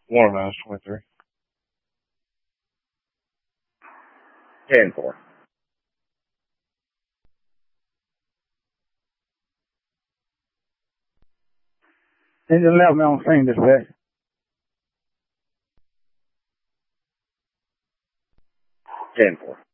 109 is 23. 10-4. Engine left me on scene, dispatch. 10-4.